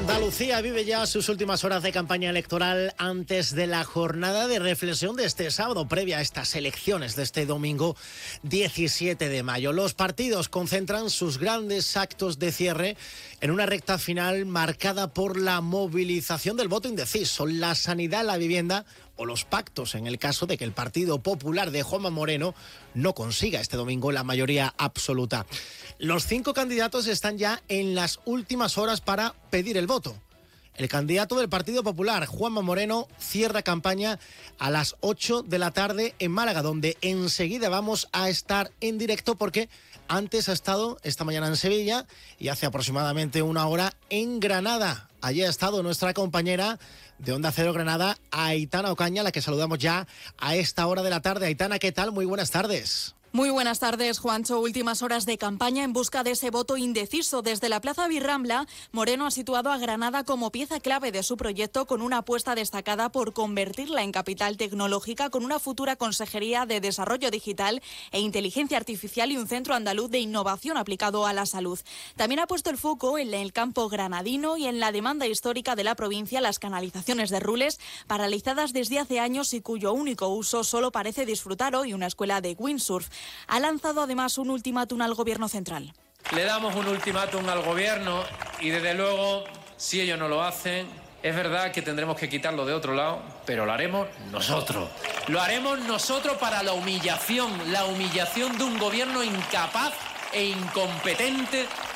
Andalucía vive ya sus últimas horas de campaña electoral antes de la jornada de reflexión de este sábado, previa a estas elecciones de este domingo 17 de mayo. Los partidos concentran sus grandes actos de cierre en una recta final marcada por la movilización del voto indeciso, la sanidad, la vivienda o los pactos en el caso de que el Partido Popular de Juanma Moreno no consiga este domingo la mayoría absoluta. Los 5 candidatos están ya en las últimas horas para pedir el voto. El candidato del Partido Popular, Juanma Moreno, cierra campaña a las 8 de la tarde en Málaga, donde enseguida vamos a estar en directo porque antes ha estado esta mañana en Sevilla y hace aproximadamente una hora en Granada. Allí ha estado nuestra compañera de Onda Cero Granada, Aitana Ocaña, a la que saludamos ya a esta hora de la tarde. Aitana, ¿qué tal? Muy buenas tardes. Muy buenas tardes, Juancho. Últimas horas de campaña en busca de ese voto indeciso. Desde la Plaza Birrambla, Moreno ha situado a Granada como pieza clave de su proyecto, con una apuesta destacada por convertirla en capital tecnológica, con una futura consejería de Desarrollo Digital e Inteligencia Artificial y un centro andaluz de innovación aplicado a la salud. También ha puesto el foco en el campo granadino y en la demanda histórica de la provincia, las canalizaciones de Rules, paralizadas desde hace años y cuyo único uso solo parece disfrutar hoy una escuela de windsurf. Ha lanzado además un ultimátum al Gobierno central. Le damos un ultimátum al Gobierno y desde luego, si ellos no lo hacen, es verdad que tendremos que quitarlo de otro lado, pero lo haremos nosotros. Lo haremos nosotros para la humillación de un Gobierno incapaz e incompetente